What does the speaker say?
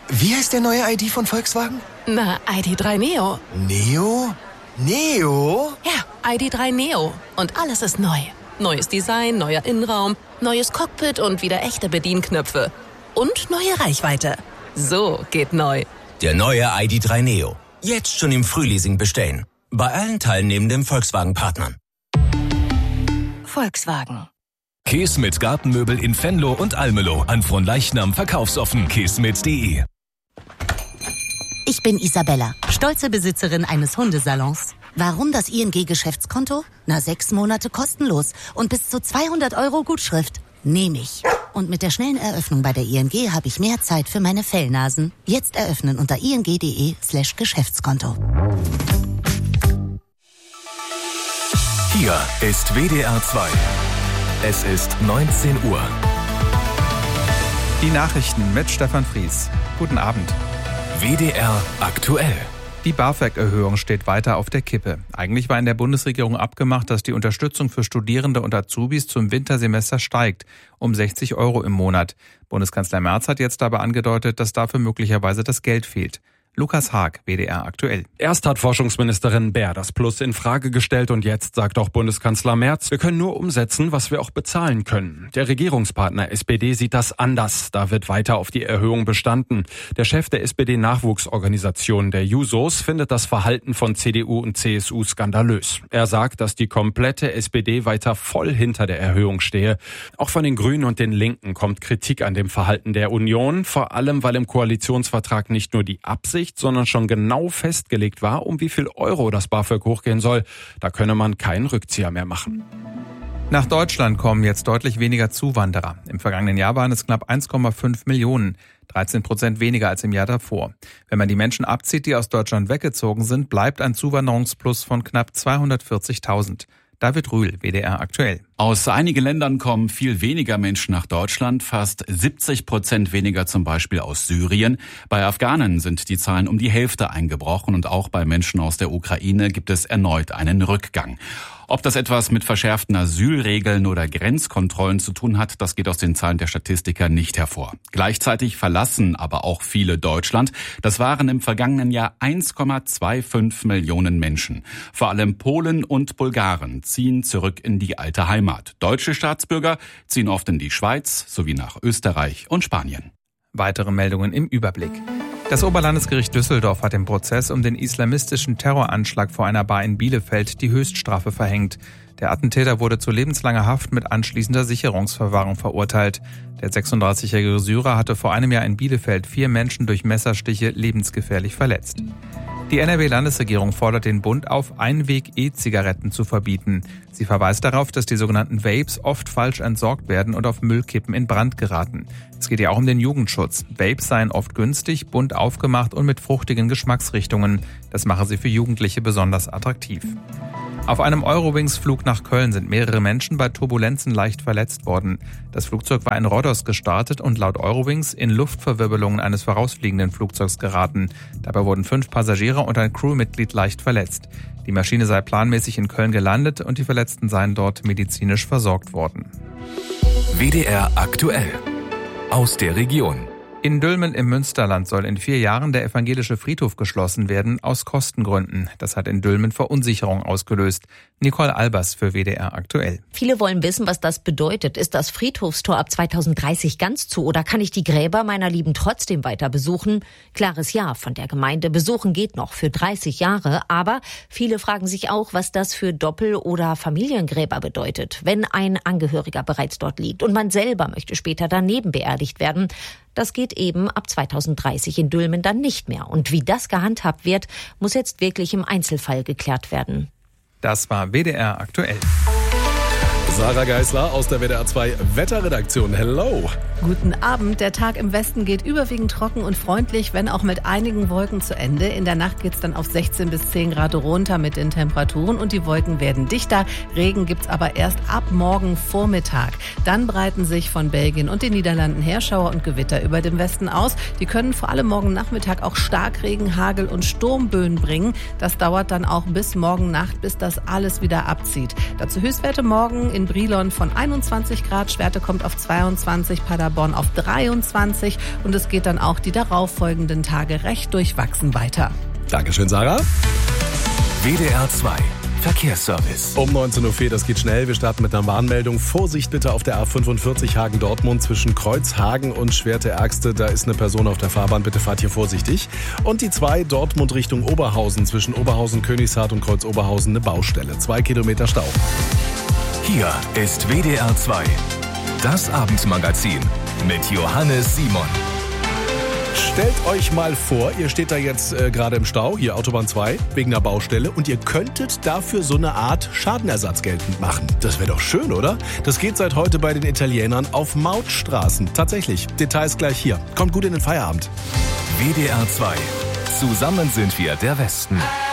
Wie heißt der neue ID von Volkswagen? Na, ID.3 Neo. Neo? Neo? Ja, ID.3 Neo. Und alles ist neu. Neues Design, neuer Innenraum, neues Cockpit und wieder echte Bedienknöpfe. Und neue Reichweite. So geht neu. Der neue ID.3 Neo. Jetzt schon im Frühleasing bestellen. Bei allen teilnehmenden Volkswagen-Partnern. Volkswagen. Keesmit Gartenmöbel in Venlo und Almelo. An Fronleichnam verkaufsoffen. keesmit.de. Ich bin Isabella, stolze Besitzerin eines Hundesalons. Warum das ING-Geschäftskonto? 6 Monate kostenlos und bis zu 200 € Gutschrift. Nehme ich. Und mit der schnellen Eröffnung bei der ING habe ich mehr Zeit für meine Fellnasen. Jetzt eröffnen unter ing.de/Geschäftskonto. Hier ist WDR 2. Es ist 19 Uhr. Die Nachrichten mit Stefan Fries. Guten Abend. WDR aktuell. Die BAföG-Erhöhung steht weiter auf der Kippe. Eigentlich war in der Bundesregierung abgemacht, dass die Unterstützung für Studierende und Azubis zum Wintersemester steigt, um 60 € im Monat. Bundeskanzler Merz hat jetzt aber angedeutet, dass dafür möglicherweise das Geld fehlt. Lukas Haag, WDR aktuell. Erst hat Forschungsministerin Baer das Plus in Frage gestellt und jetzt sagt auch Bundeskanzler Merz, wir können nur umsetzen, was wir auch bezahlen können. Der Regierungspartner SPD sieht das anders. Da wird weiter auf die Erhöhung bestanden. Der Chef der SPD-Nachwuchsorganisation, der Jusos, findet das Verhalten von CDU und CSU skandalös. Er sagt, dass die komplette SPD weiter voll hinter der Erhöhung stehe. Auch von den Grünen und den Linken kommt Kritik an dem Verhalten der Union, vor allem weil im Koalitionsvertrag nicht nur die Absicht, sondern schon genau festgelegt war, um wie viel Euro das BAföG hochgehen soll. Da könne man keinen Rückzieher mehr machen. Nach Deutschland kommen jetzt deutlich weniger Zuwanderer. Im vergangenen Jahr waren es knapp 1,5 Millionen, 13% weniger als im Jahr davor. Wenn man die Menschen abzieht, die aus Deutschland weggezogen sind, bleibt ein Zuwanderungsplus von knapp 240.000. David Rühl, WDR aktuell. Aus einigen Ländern kommen viel weniger Menschen nach Deutschland, fast 70% weniger zum Beispiel aus Syrien. Bei Afghanen sind die Zahlen um die Hälfte eingebrochen und auch bei Menschen aus der Ukraine gibt es erneut einen Rückgang. Ob das etwas mit verschärften Asylregeln oder Grenzkontrollen zu tun hat, das geht aus den Zahlen der Statistiker nicht hervor. Gleichzeitig verlassen aber auch viele Deutschland. Das waren im vergangenen Jahr 1,25 Millionen Menschen. Vor allem Polen und Bulgaren ziehen zurück in die alte Heimat. Deutsche Staatsbürger ziehen oft in die Schweiz sowie nach Österreich und Spanien. Weitere Meldungen im Überblick. Das Oberlandesgericht Düsseldorf hat im Prozess um den islamistischen Terroranschlag vor einer Bar in Bielefeld die Höchststrafe verhängt. Der Attentäter wurde zu lebenslanger Haft mit anschließender Sicherungsverwahrung verurteilt. Der 36-jährige Syrer hatte vor einem Jahr in Bielefeld 4 Menschen durch Messerstiche lebensgefährlich verletzt. Die NRW-Landesregierung fordert den Bund auf, Einweg-E-Zigaretten zu verbieten. Sie verweist darauf, dass die sogenannten Vapes oft falsch entsorgt werden und auf Müllkippen in Brand geraten. Es geht ja auch um den Jugendschutz. Vapes seien oft günstig, bunt aufgemacht und mit fruchtigen Geschmacksrichtungen. Das mache sie für Jugendliche besonders attraktiv. Auf einem Eurowings-Flug nach Köln sind mehrere Menschen bei Turbulenzen leicht verletzt worden. Das Flugzeug war in Rhodos gestartet und laut Eurowings in Luftverwirbelungen eines vorausfliegenden Flugzeugs geraten. Dabei wurden 5 Passagiere und ein Crewmitglied leicht verletzt. Die Maschine sei planmäßig in Köln gelandet und die Verletzten seien dort medizinisch versorgt worden. WDR aktuell. Aus der Region. In Dülmen im Münsterland soll in 4 Jahren der evangelische Friedhof geschlossen werden, aus Kostengründen. Das hat in Dülmen Verunsicherung ausgelöst. Nicole Albers für WDR aktuell. Viele wollen wissen, was das bedeutet. Ist das Friedhofstor ab 2030 ganz zu oder kann ich die Gräber meiner Lieben trotzdem weiter besuchen? Klares Ja von der Gemeinde. Besuchen geht noch für 30 Jahre. Aber viele fragen sich auch, was das für Doppel- oder Familiengräber bedeutet, wenn ein Angehöriger bereits dort liegt und man selber möchte später daneben beerdigt werden. Das geht eben ab 2030 in Dülmen dann nicht mehr. Und wie das gehandhabt wird, muss jetzt wirklich im Einzelfall geklärt werden. Das war WDR aktuell. Sarah Geisler aus der WDR 2 Wetterredaktion. Hello! Guten Abend. Der Tag im Westen geht überwiegend trocken und freundlich, wenn auch mit einigen Wolken zu Ende. In der Nacht geht's dann auf 16 bis 10 Grad runter mit den Temperaturen und die Wolken werden dichter. Regen gibt's aber erst ab morgen Vormittag. Dann breiten sich von Belgien und den Niederlanden her Schauer und Gewitter über dem Westen aus. Die können vor allem morgen Nachmittag auch Starkregen, Hagel und Sturmböen bringen. Das dauert dann auch bis morgen Nacht, bis das alles wieder abzieht. Dazu Höchstwerte morgen in Brilon von 21 Grad, Schwerte kommt auf 22, Paderborn Paderborn auf 23 und es geht dann auch die darauffolgenden Tage recht durchwachsen weiter. Dankeschön, Sarah. WDR 2 Verkehrsservice. Um 19.04 Uhr, das geht schnell. Wir starten mit einer Warnmeldung. Vorsicht bitte auf der A45 Hagen-Dortmund zwischen Kreuzhagen und Schwerte-Ärgste. Da ist eine Person auf der Fahrbahn. Bitte fahrt hier vorsichtig. Und die 2 Dortmund Richtung Oberhausen zwischen Oberhausen-Königshardt und Kreuz-Oberhausen eine Baustelle. 2 Kilometer Stau. Hier ist WDR 2. Das Abendmagazin mit Johannes Simon. Stellt euch mal vor, ihr steht da jetzt gerade im Stau, hier Autobahn 2, wegen einer Baustelle und ihr könntet dafür so eine Art Schadenersatz geltend machen. Das wäre doch schön, oder? Das geht seit heute bei den Italienern auf Mautstraßen. Tatsächlich. Details gleich hier. Kommt gut in den Feierabend. WDR 2. Zusammen sind wir der Westen.